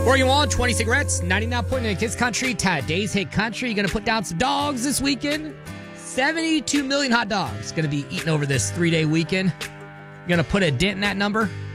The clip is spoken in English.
Oregon Wall, 20 cigarettes, 99.9 Kids Country, today's hit country. You're going to put down some dogs this weekend. 72 million hot dogs going to be eaten over this 3-day weekend. You're going to put a dent in that number.